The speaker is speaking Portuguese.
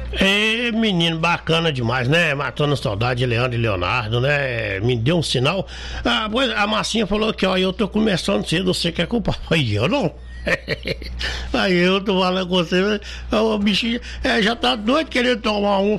É, menino bacana demais, né? Matando a saudade de Leandro e Leonardo, né? Me deu um sinal. Ah, pois a Marcinha falou que, ó, eu tô começando cedo, você quer culpar? Aí eu não. Aí eu tô falando com você, o bichinho já tá doido querendo tomar um.